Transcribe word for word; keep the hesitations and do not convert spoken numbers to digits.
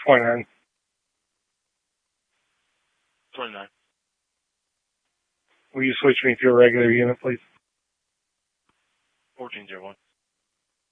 twenty-nine. twenty-nine. Will you switch me to a regular unit, please? fourteen zero one.